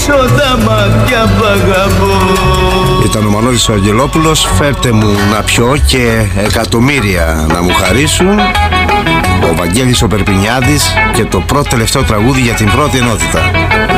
κλείσω τα μάτια που αγαπώ. Ήταν ο Μανώλης ο Αγγελόπουλος. Φέρτε μου να πιω και εκατομμύρια να μου χαρίσουν. Ο Βαγγέλης ο Περπινιάδης και το πρώτο τελευταίο τραγούδι για την πρώτη ενότητα.